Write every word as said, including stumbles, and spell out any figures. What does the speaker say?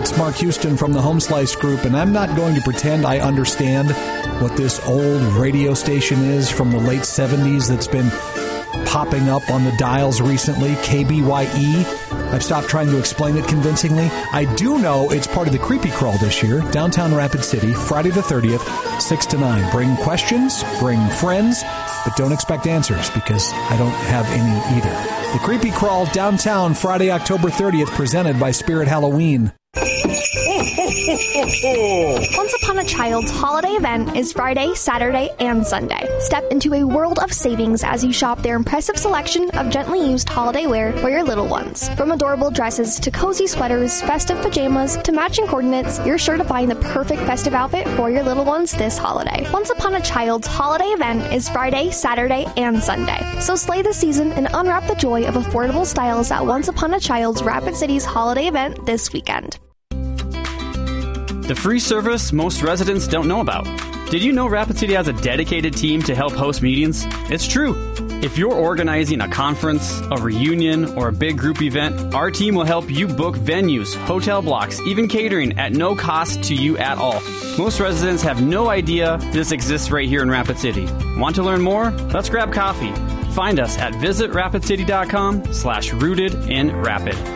It's Mark Houston from the Home Slice Group, and I'm not going to pretend I understand what this old radio station is from the late seventies that's been popping up on the dials recently, K B Y E. I've stopped trying to explain it convincingly. I do know it's part of the Creepy Crawl this year, downtown Rapid City, Friday the thirtieth, six to nine. Bring questions, bring friends, but don't expect answers because I don't have any either. The Creepy Crawl downtown, Friday, October thirtieth, presented by Spirit Halloween. Once Upon a Child's holiday event is Friday, Saturday, and Sunday. Step into a world of savings as you shop their impressive selection of gently used holiday wear for your little ones. From adorable dresses to cozy sweaters, festive pajamas, to matching coordinates, you're sure to find the perfect festive outfit for your little ones this holiday. Once Upon a Child's holiday event is Friday, Saturday, and Sunday. So slay the season and unwrap the joy of affordable styles at Once Upon a Child's Rapid City's holiday event this weekend. The free service most residents don't know about. Did you know Rapid City has a dedicated team to help host meetings? It's true. If you're organizing a conference, a reunion, or a big group event, our team will help you book venues, hotel blocks, even catering at no cost to you at all. Most residents have no idea this exists right here in Rapid City. Want to learn more? Let's grab coffee. Find us at visit rapid city dot com slash rooted in rapid.